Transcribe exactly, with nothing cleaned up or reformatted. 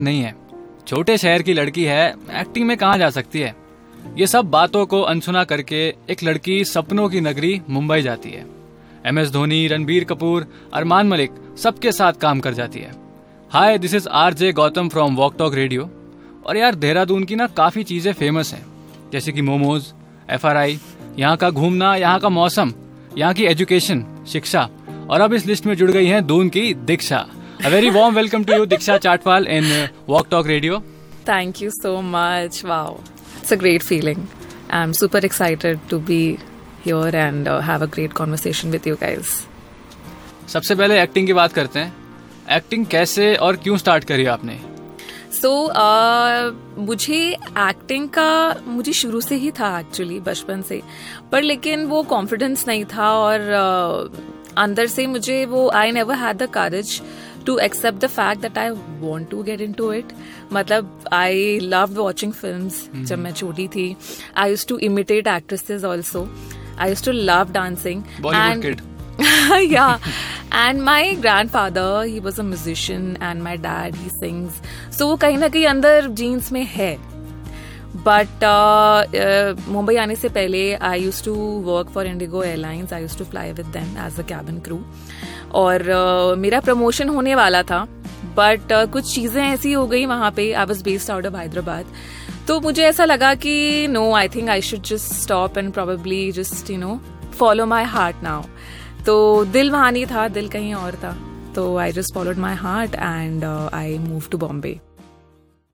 नहीं है, छोटे शहर की लड़की है, एक्टिंग में कहाँ जा सकती है। ये सब बातों को अनसुना करके एक लड़की सपनों की नगरी मुंबई जाती है। एम एस धोनी, रणबीर कपूर, अरमान मलिक सबके साथ काम कर जाती है। हाय, this is R J Gautam from walk talk radio. और यार, देहरादून की ना काफी चीजें फेमस हैं, जैसे कि मोमोज, एफ आर आई, यहाँ का घूमना, यहाँ का मौसम, यहाँ की एजुकेशन, शिक्षा, और अब इस लिस्ट में जुड़ गई हैं दून की दीक्षा। A very warm welcome to you, Diksha Chatpal, in uh, Walk Talk Radio. Thank you so much. Wow. It's a great feeling. I'm super excited to be here and uh, have a great conversation with you guys. सबसे पहले acting की बात करते हैं। Acting कैसे और क्यों start करी आपने? So, uh, मुझे एक्टिंग का मुझे शुरू से ही था एक्चुअली, बचपन से, पर लेकिन वो कॉन्फिडेंस नहीं था और uh, अंदर से मुझे वो I never had the courage to accept the fact that I want to get into it. मतलब I loved watching films mm-hmm. जब मैं छोटी थी. I used to imitate actresses also. I used to love dancing. Bollywood and, kid. Yeah. And my grandfather, he was a musician and my dad, he sings. So वो कहीं ना कहीं अंदर jeans में है. But uh, uh, मुंबई आने से पहले I used to work for Indigo Airlines. I used to fly with them as a cabin crew. और uh, मेरा प्रमोशन होने वाला था, बट uh, कुछ चीज़ें ऐसी हो गई वहाँ पे. I was based out of Hyderabad. तो मुझे ऐसा लगा कि no, I think I should just stop and probably just you know follow my heart now. तो दिल वहाँ नहीं था, दिल कहीं और था. तो I just followed my heart and I move to Bombay.